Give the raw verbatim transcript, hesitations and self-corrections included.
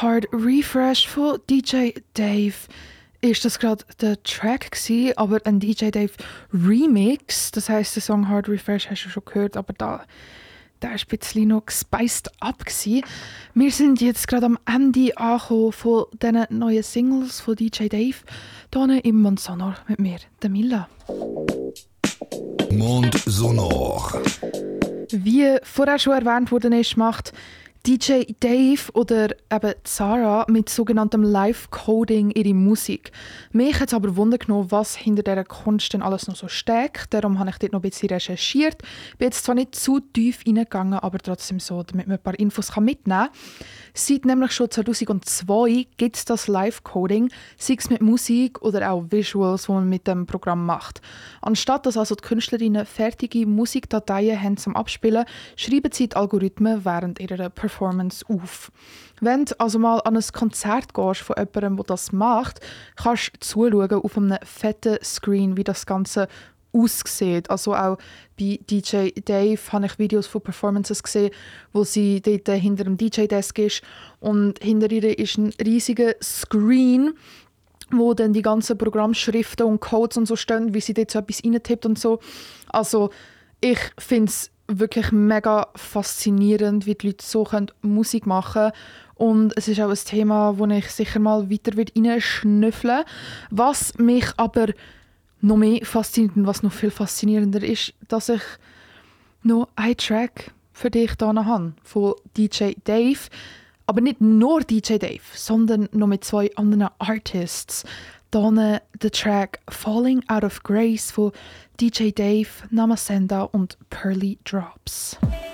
Hard Refresh von D J Dave. Ist das gerade der Track gewesen, aber ein D J Dave Remix. Das heisst, der Song Hard Refresh hast du schon gehört, aber da der war ein bisschen noch gespiced up gewesen. Wir sind jetzt gerade am Ende angekommen von diesen neuen Singles von D J Dave. Hier im Mond Sonor mit mir, der Milla. Mond Sonor. Wie vorher schon erwähnt worden ist, macht D J Dave oder eben Zara mit sogenanntem Live-Coding ihre Musik. Mich hat es aber Wunder genommen, was hinter dieser Kunst denn alles noch so steckt. Darum habe ich dort noch ein bisschen recherchiert. Ich bin jetzt zwar nicht zu tief reingegangen, aber trotzdem so, damit man ein paar Infos mitnehmen kann. Seit nämlich schon zweitausendzwei gibt es das Live-Coding, sei es mit Musik oder auch Visuals, die man mit dem Programm macht. Anstatt dass also die Künstlerinnen fertige Musikdateien haben zum Abspielen, schreiben sie die Algorithmen während ihrer Performance auf. Wenn du also mal an ein Konzert gehst von jemandem, der das macht, kannst du zuschauen auf einem fetten Screen, wie das Ganze aussieht. Also auch bei D J Dave habe ich Videos von Performances gesehen, wo sie dort hinter dem D J-Desk ist und hinter ihr ist ein riesiger Screen, wo dann die ganzen Programmschriften und Codes und so stehen, wie sie dort so etwas reintippt und so. Also ich finde es wirklich mega faszinierend, wie die Leute so können Musik machen können. Und es ist auch ein Thema, wo ich sicher mal weiter reinschnüffeln würde. Was mich aber noch mehr fasziniert und was noch viel faszinierender ist, dass ich noch einen Track für dich hier habe, von D J Dave. Aber nicht nur D J Dave, sondern noch mit zwei anderen Artists. Hier der Track Falling Out of Grace von D J Dave, Namasenda und Pearly Drops.